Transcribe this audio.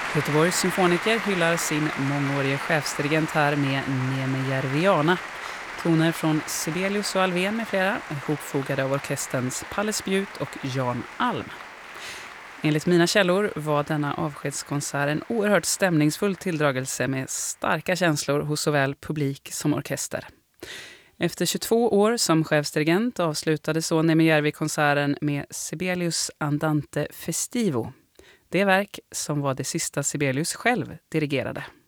Göteborgs symfoniker hyllar sin mångårige chefsdirigent här med Neeme Järviana. Toner från Sibelius och Alvén med flera, ihopfogade av orkesterns Palle Spjut och Jan Alm. Enligt mina källor var denna avskedskonsert en oerhört stämningsfull tilldragelse med starka känslor hos såväl publik som orkester. Efter 22 år som chefsdirigent avslutade så Neeme Järvi konserten med Sibelius Andante Festivo. Det verk som var det sista Sibelius själv dirigerade.